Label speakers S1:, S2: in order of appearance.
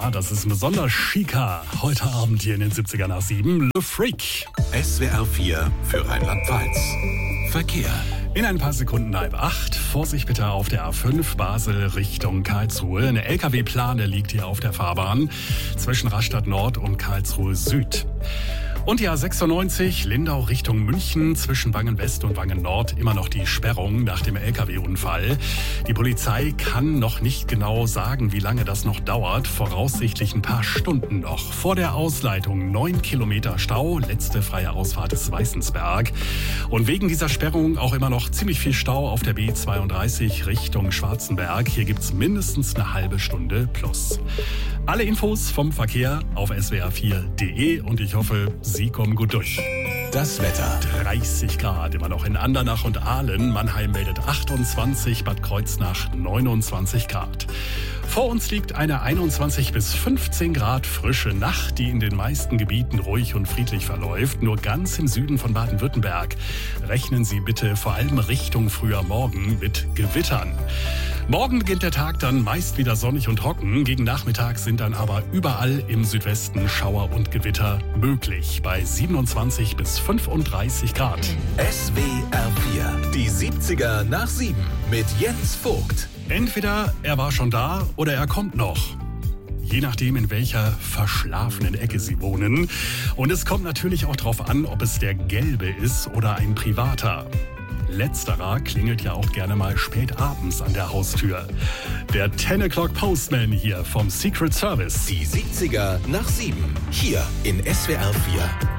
S1: Ja, das ist ein besonders chicer. Heute Abend hier in den 70er nach 7, Le Freak.
S2: SWR 4 für Rheinland-Pfalz. Verkehr.
S1: In ein paar Sekunden 7:30. Vorsicht bitte auf der A5 Basel Richtung Karlsruhe. Eine LKW-Plane liegt hier auf der Fahrbahn zwischen Rastatt Nord und Karlsruhe Süd. Und die A96 Lindau Richtung München zwischen Wangen West und Wangen Nord immer noch die Sperrung nach dem LKW-Unfall. Die Polizei kann noch nicht genau sagen, wie lange das noch dauert. Voraussichtlich ein paar Stunden noch. Vor der Ausleitung 9 Kilometer Stau. Letzte freie Ausfahrt ist Weißensberg. Und wegen dieser Sperrung auch immer noch ziemlich viel Stau auf der B32 Richtung Schwarzenberg. Hier gibt's mindestens eine halbe Stunde plus. Alle Infos vom Verkehr auf swr4.de und ich hoffe, Sie kommen gut durch.
S2: Das Wetter.
S1: 30 Grad immer noch in Andernach und Aalen. Mannheim meldet 28, Bad Kreuznach 29 Grad. Vor uns liegt eine 21 bis 15 Grad frische Nacht, die in den meisten Gebieten ruhig und friedlich verläuft. Nur ganz im Süden von Baden-Württemberg rechnen Sie bitte vor allem Richtung früher Morgen mit Gewittern. Morgen beginnt der Tag dann meist wieder sonnig und trocken. Gegen Nachmittag sind dann aber überall im Südwesten Schauer und Gewitter möglich. Bei 27 bis 35 Grad.
S2: SWR 4, die 70er nach 7 mit Jens Vogt.
S1: Entweder er war schon da oder er kommt noch. Je nachdem, in welcher verschlafenen Ecke Sie wohnen. Und es kommt natürlich auch darauf an, ob es der gelbe ist oder ein privater. Letzterer klingelt ja auch gerne mal spät abends an der Haustür. Der 10 O'Clock Postman hier vom Secret Service.
S2: Die 70er nach 7, hier in SWR 4.